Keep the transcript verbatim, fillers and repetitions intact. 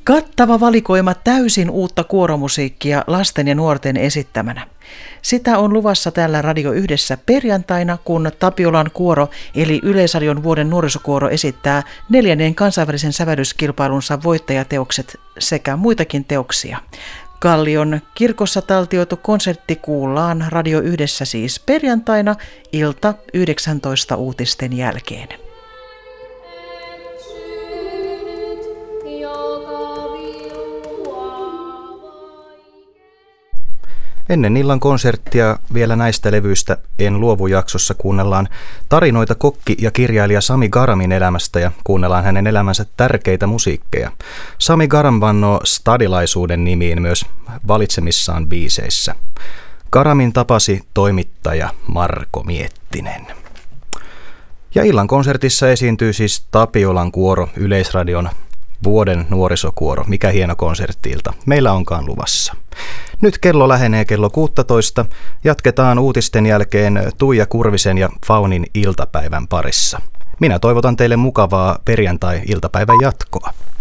Kattava valikoima täysin uutta kuoromusiikkia lasten ja nuorten esittämänä. Sitä on luvassa täällä Radio Yhdessä perjantaina, kun Tapiolan kuoro eli Yleisradion vuoden nuorisokuoro esittää neljännen kansainvälisen sävellyskilpailunsa voittajateokset sekä muitakin teoksia. Kallion kirkossa taltioitu konsertti kuullaan Radio Yhdessä siis perjantaina ilta yhdeksäntoista uutisten jälkeen. Ennen illan konserttia vielä näistä levyistä En luovu -jaksossa kuunnellaan tarinoita kokki- ja kirjailija Sami Garamin elämästä ja kuunnellaan hänen elämänsä tärkeitä musiikkeja. Sami Garam vannoo stadilaisuuden nimiin myös valitsemissaan biiseissä. Garamin tapasi toimittaja Marko Miettinen. Ja illan konsertissa esiintyy siis Tapiolan kuoro, Yleisradion vuoden nuorisokuoro. Mikä hieno konsertti-ilta meillä onkaan luvassa. Nyt kello lähenee kello kuusitoista. Jatketaan uutisten jälkeen Tuija Kurvisen ja Faunin iltapäivän parissa. Minä toivotan teille mukavaa perjantai-iltapäivän jatkoa.